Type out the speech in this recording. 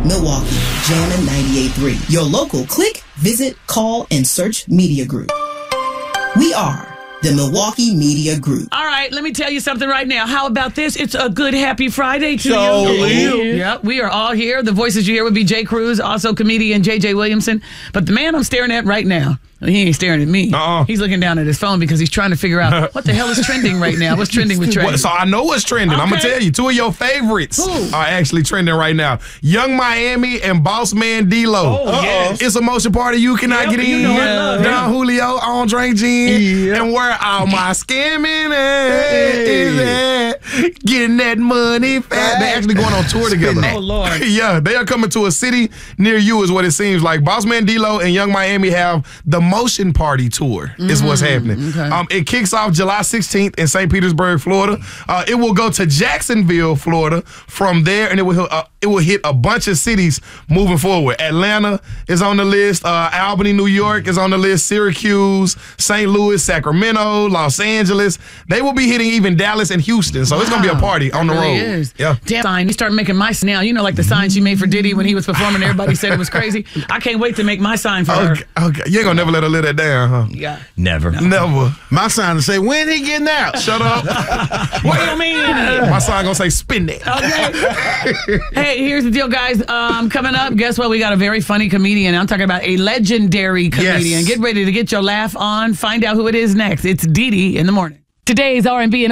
Milwaukee, Jammin' 98.3. Your local click, visit, call, and search media group. We are the Milwaukee Media Group. All right, let me tell you something right now. How about this? It's a good, happy Friday to you. Yeah, we are all here. The voices you hear would be Jay Cruz, also comedian J.J. Williamson. But the man I'm staring at right now, he ain't staring at me. He's looking down at his phone because he's trying to figure out what the hell is trending right now. What's trending with Trey? So I know what's trending. Okay. I'm going to tell you. Two of your favorites are actually trending right now. Young Miami and Boss Man D-Lo. Yes. It's a motion party you cannot get in. You know I love Don Julio, I don't drink gin. And where all my scamming at? Getting that money fast. They actually going on tour together. Oh, Lord. Yeah, they are coming to a city near you is what it seems like. Boss Man D-Lo and Young Miami have the Motion Party Tour is what's happening. Okay. It kicks off July 16th in St. Petersburg, Florida. It will go to Jacksonville, Florida. From there, and it will hit a bunch of cities moving forward. Atlanta is on the list. Albany, New York is on the list. Syracuse, St. Louis, Sacramento, Los Angeles. They will be hitting even Dallas and Houston. So it's going to be a party on the road. It is. Yeah. Damn sign. You start making my now. You know, like the sign she made for Diddy when he was performing. Everybody said it was crazy. I can't wait to make my sign for her. Okay. You ain't going to never let her live that down, huh? Yeah. Never. Never. My sign to say, when he getting out? Shut up. What do you mean? My sign going to say, spin that. Okay. Hey, here's the deal, guys. Coming up, guess what? We got a very funny comedian. I'm talking about a legendary comedian. Yes. Get ready to get your laugh on. Find out who it is next. It's Dee Dee in the morning. Today's R&B and